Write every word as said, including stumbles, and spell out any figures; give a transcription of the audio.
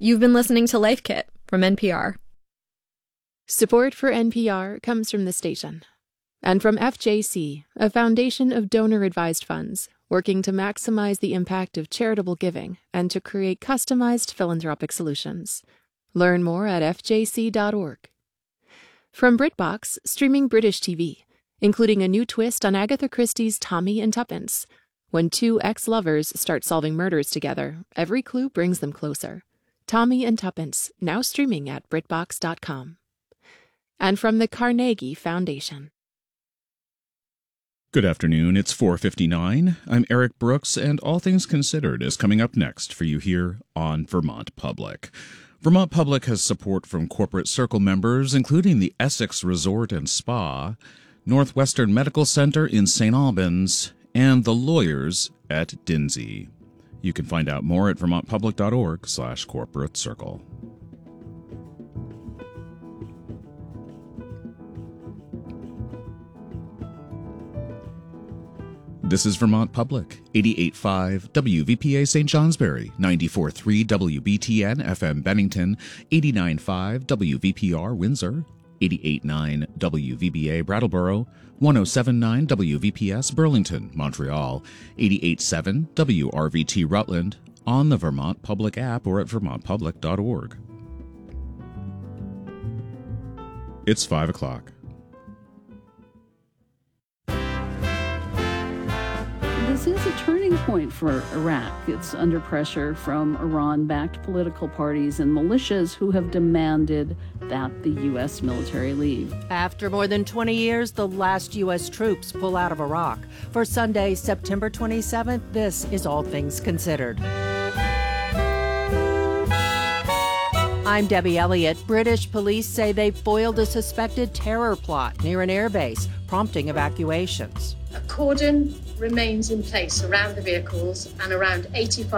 You've been listening to Life Kit from N P R. Support for N P R comes from the station and from F J C, a foundation of donor-advised funds working to maximize the impact of charitable giving and to create customized philanthropic solutions. Learn more at f j c dot org. From BritBox, streaming British T V, including a new twist on Agatha Christie's Tommy and Tuppence. When two ex-lovers start solving murders together, every clue brings them closer. Tommy and Tuppence, now streaming at brit box dot com. And from the Carnegie Foundation. Good afternoon, it's four fifty-nine. I'm Eric Brooks, and All Things Considered is coming up next for you here on Vermont Public. Vermont Public has support from Corporate Circle members, including the Essex Resort and Spa, Northwestern Medical Center in Saint Albans, and the lawyers at Dindsey. You can find out more at vermont public dot org slash corporate circle. This is Vermont Public, eighty-eight point five W V P A Saint Johnsbury, ninety-four point three W B T N F M Bennington, eighty-nine point five W V P R Windsor, eighty-eight point nine W V B A Brattleboro, one oh seven point nine W V P S Burlington, Montreal, eighty-eight point seven W R V T Rutland, on the Vermont Public app or at vermont public dot org. It's five o'clock. This is a turning point for Iraq. It's under pressure from Iran-backed political parties and militias who have demanded that the U S military leave. After more than twenty years, the last U S troops pull out of Iraq. For Sunday, September twenty-seventh, this is All Things Considered. I'm Debbie Elliott. British police say they foiled a suspected terror plot near an airbase, prompting evacuations. A cordon remains in place around the vehicles and around eighty-five